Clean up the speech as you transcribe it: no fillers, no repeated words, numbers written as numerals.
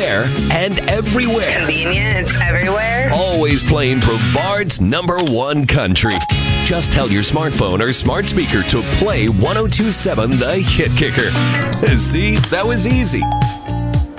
anywhere and everywhere. Convenient. It's everywhere. Always playing Brevard's #1 country. Just tell your smartphone or smart speaker to play 102.7 The Hit Kicker. See, that was easy.